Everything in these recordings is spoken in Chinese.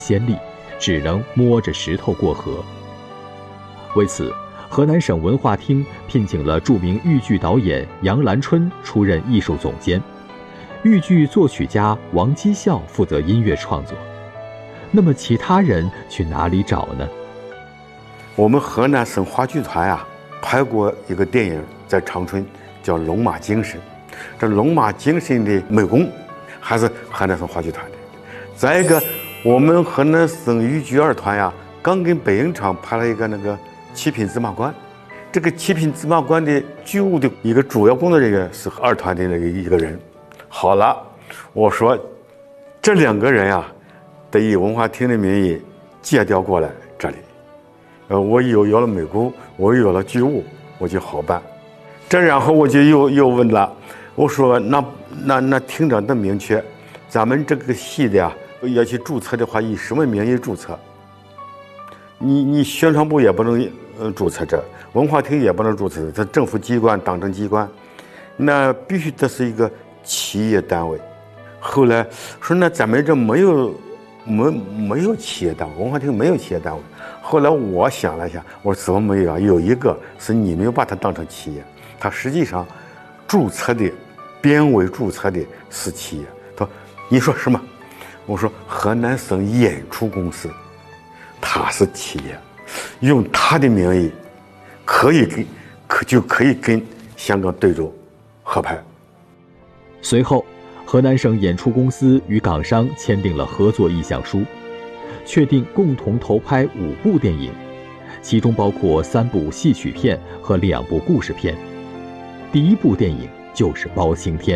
先例，只能摸着石头过河。为此，河南省文化厅聘请了著名豫剧导演杨兰春出任艺术总监，豫剧作曲家王基孝负责音乐创作。那么其他人去哪里找呢？ 我们河南省话剧团啊，拍过一个电影在长春，叫《龙马精神》。这《龙马精神》的美工还是河南省话剧团的。再一个，我们河南省豫剧二团呀，刚跟北影厂拍了一个那个《七品芝麻官》。这个《七品芝麻官》的剧务的一个主要工作人员是二团的那个一个人。好了，我说这两个人啊，得以文化厅的名义借调过来这里。我有了美工，我有了剧务，我就好办。这然后我就又问了，我说那厅长的明确，咱们这个戏的呀，要去注册的话，以什么名义注册？你宣传部也不能注册这，文化厅也不能注册，这政府机关、党政机关，那必须得是一个企业单位。后来说那咱们这没有企业单位，文化厅没有企业单位。后来我想了一下，我说怎么没有啊？有一个是你没有把它当成企业，它实际上注册的编委注册的是企业。他说你说什么？我说河南省演出公司，它是企业，用它的名义就可以跟香港对州合拍。 随后，河南省演出公司与港商签订了合作意向书，确定共同投拍5部电影，其中包括3部戏曲片和2部故事片。第一部电影就是《包青天》。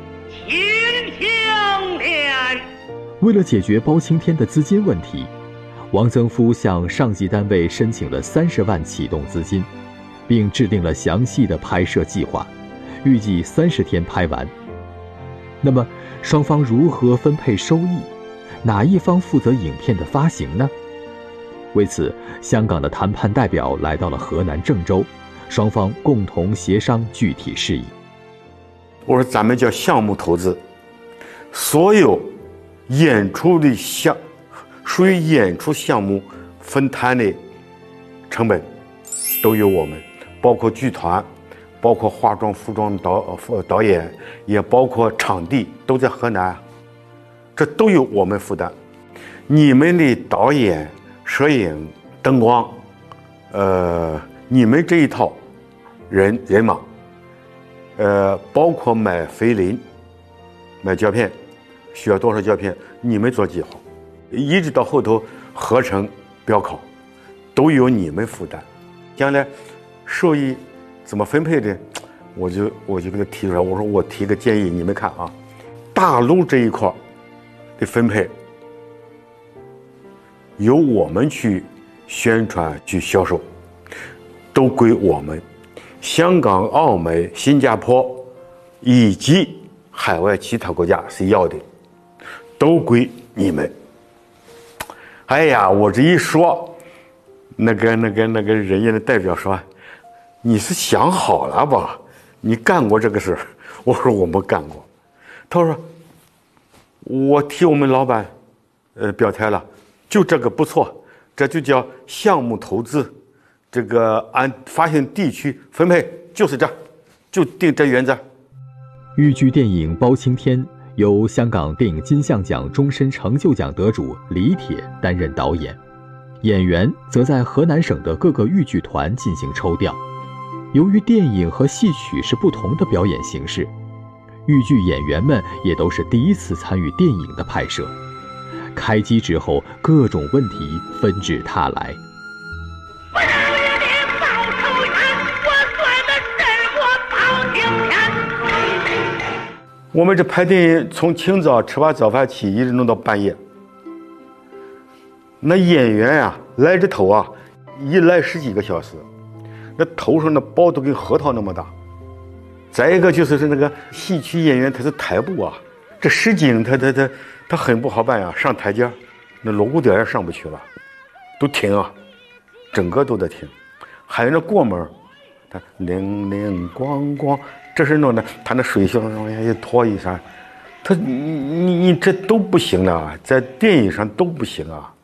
为了解决包青天的资金问题，王曾夫向上级单位申请了30万启动资金，并制定了详细的拍摄计划，预计30天拍完。那么双方如何分配收益？哪一方负责影片的发行呢？为此，香港的谈判代表来到了河南郑州，双方共同协商具体事宜。 我说咱们叫项目投资，所有演出的属于演出项目分摊的成本都由我们，包括剧团，包括化妆服装导演，也包括场地，都在河南，这都由我们负担。你们的导演、摄影、灯光，你们这一套人马，包括买菲林、买胶片，需要多少胶片，你们做计划，一直到后头合成、标考，都由你们负担。将来收益怎么分配的，我就给他提出来。我说我提个建议，你们看啊，大陆这一块的分配由我们去宣传、去销售，都归我们。香港、澳门、新加坡以及海外其他国家是要的，都归你们。哎呀，我这一说，那个人家的代表说，你是想好了吧？你干过这个事？我说我没干过。他说我替我们老板表态了，就这个不错，这就叫项目投资，这个按发行地区分配，就是这，就定这原则。 豫剧电影《包青天》由香港电影金像奖终身成就奖得主李铁担任导演，演员则在河南省的各个豫剧团进行抽调。由于电影和戏曲是不同的表演形式，豫剧演员们也都是第一次参与电影的拍摄。开机之后，各种问题纷至沓来。 我们这拍电影从清早吃完早饭起，一直弄到半夜。那演员呀，来这头啊，一来10几个小时，那头上的包都跟核桃那么大。再一个就是那个戏曲演员，他是台步啊，这实景他很不好办呀，上台阶，那锣鼓点也上不去了，都停啊，整个都在停。还有那过门，他铃铃咣咣，这是弄的，他那水箱上面一拖一下，你这都不行了，在电影上都不行啊。